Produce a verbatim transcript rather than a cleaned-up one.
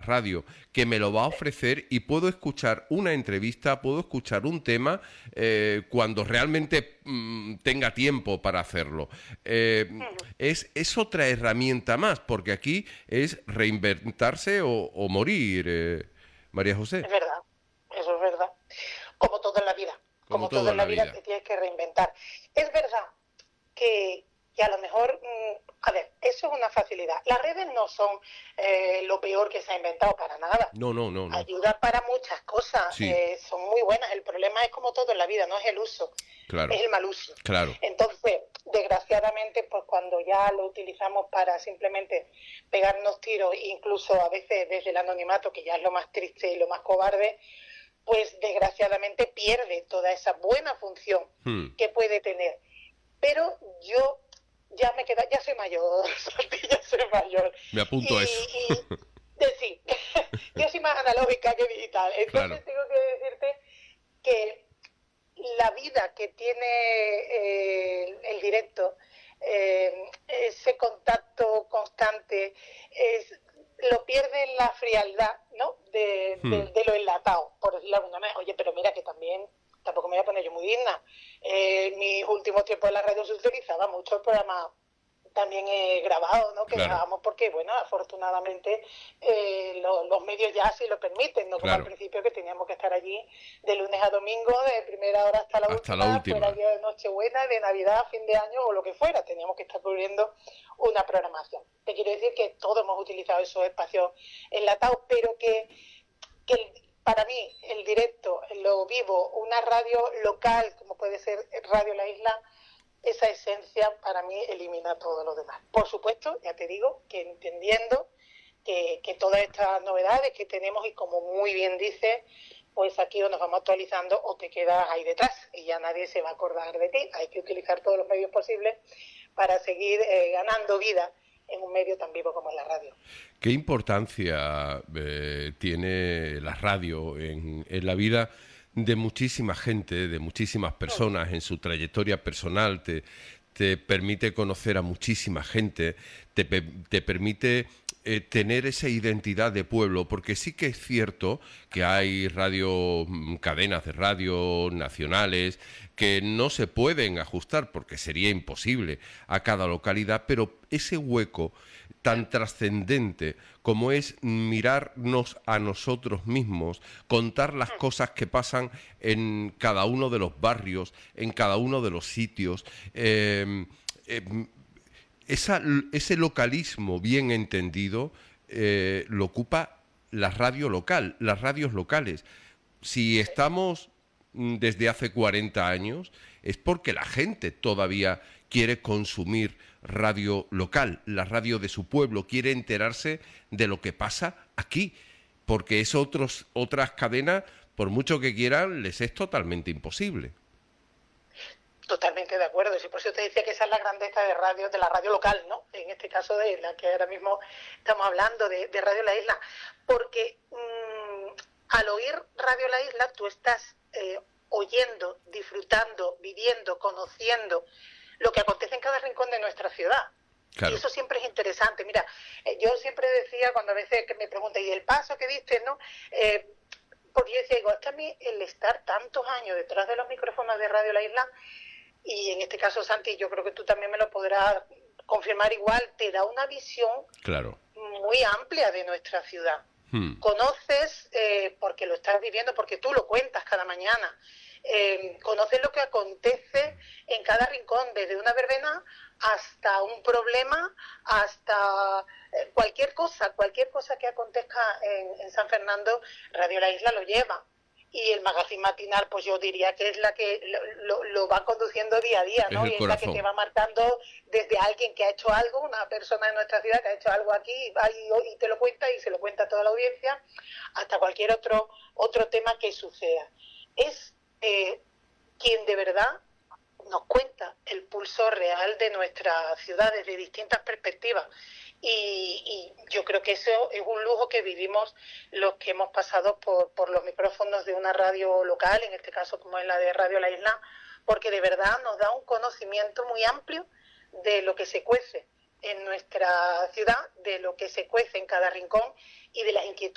radio, que me lo va a ofrecer y puedo escuchar una entrevista, puedo escuchar un tema eh, cuando realmente mmm, tenga tiempo para hacerlo. Eh, es, es otra herramienta más, porque aquí es reinventarse o, o morir, eh, María José. Es verdad, eso es verdad. Como todo en la vida, Como como todo todo en en la la vida vida. te tienes que reinventar. Es verdad que, que a lo mejor, mmm, a ver, eso es una facilidad. Las redes no son eh, lo peor que se ha inventado para nada. No, no, no, no. Ayuda para muchas cosas, Sí, eh, son muy buenas. El problema es como todo en la vida, no es el uso, claro, es el mal uso. claro. Entonces, desgraciadamente, pues cuando ya lo utilizamos para simplemente pegarnos tiros, incluso a veces desde el anonimato, que ya es lo más triste y lo más cobarde, pues desgraciadamente pierde toda esa buena función Hmm. que puede tener. Pero yo ya me queda, ya soy mayor, ya soy mayor. Me apunto a eso. Y, y de, sí, yo soy más analógica que digital. Claro. Entonces tengo que decirte que la vida que tiene eh, el directo, eh, ese contacto constante, es, lo pierde en la frialdad, ¿no? De, Hmm. de, de lo enlatado, por decirlo de alguna manera. Oye, pero mira que también, tampoco me voy a poner yo muy digna. Eh, en mis últimos tiempos en la radio se utilizaba mucho el programa también he grabado, ¿no? Que Claro, grabamos porque, bueno, afortunadamente eh, lo, los medios ya sí lo permiten, no como al claro. principio que teníamos que estar allí de lunes a domingo, de primera hora hasta la Hasta la última, fuera última. día de Nochebuena, de Navidad, fin de año o lo que fuera, teníamos que estar cubriendo una programación. Te quiero decir que todos hemos utilizado esos espacios enlatados, pero que, que el, para mí el directo, lo vivo, una radio local, como puede ser Radio La Isla, esa esencia para mí elimina todo lo demás. Por supuesto, ya te digo, que entendiendo que, que todas estas novedades que tenemos y como muy bien dice, pues aquí o nos vamos actualizando o te quedas ahí detrás y ya nadie se va a acordar de ti. Hay que utilizar todos los medios posibles para seguir eh, ganando vida en un medio tan vivo como es la radio. ¿Qué importancia eh, tiene la radio en, en la vida de muchísima gente, de muchísimas personas, en su trayectoria personal? Te, te permite conocer a muchísima gente, te, te permite eh, tener esa identidad de pueblo, porque sí que es cierto que hay radio, cadenas de radio nacionales que no se pueden ajustar porque sería imposible a cada localidad, pero ese hueco tan trascendente como es mirarnos a nosotros mismos, contar las cosas que pasan en cada uno de los barrios, en cada uno de los sitios, eh, eh, esa, ese localismo bien entendido eh, lo ocupa la radio local, las radios locales. Si estamos desde hace cuarenta años, es porque la gente todavía quiere consumir radio local, la radio de su pueblo, quiere enterarse de lo que pasa aquí, porque es otros, otras cadenas, por mucho que quieran, les es totalmente imposible. Totalmente de acuerdo, y por eso te decía que esa es la grandeza de radio, de la radio local, ¿no? En este caso de la que ahora mismo estamos hablando, de, de Radio La Isla, porque mmm, al oír Radio La Isla tú estás eh, oyendo, disfrutando, viviendo, conociendo lo que acontece en cada rincón de nuestra ciudad. Claro. Y eso siempre es interesante. Mira, eh, yo siempre decía, cuando a veces que me preguntan, ¿y el paso que diste, no? Eh, porque yo decía, digo, es que a mí el estar tantos años detrás de los micrófonos de Radio La Isla, y en este caso, Santi, yo creo que tú también me lo podrás confirmar igual, te da una visión claro. muy amplia de nuestra ciudad. Hmm. Conoces, eh, porque lo estás viviendo, porque tú lo cuentas cada mañana, eh, conoces lo que acontece en cada rincón, desde una verbena hasta un problema, hasta eh, cualquier cosa, cualquier cosa que acontezca en, en San Fernando, Radio La Isla lo lleva. Y el magazine matinal, pues yo diría que es la que lo, lo, lo va conduciendo día a día, ¿no? Es y es la que te va marcando desde alguien que ha hecho algo, una persona de nuestra ciudad que ha hecho algo aquí, va y, y te lo cuenta y se lo cuenta a toda la audiencia, hasta cualquier otro otro tema que suceda. Es eh, quien de verdad nos cuenta el pulso real de nuestra ciudad desde distintas perspectivas. Y, y yo creo que eso es un lujo que vivimos los que hemos pasado por, por los micrófonos de una radio local, en este caso como es la de Radio La Isla, porque de verdad nos da un conocimiento muy amplio de lo que se cuece en nuestra ciudad, de lo que se cuece en cada rincón y de las inquietudes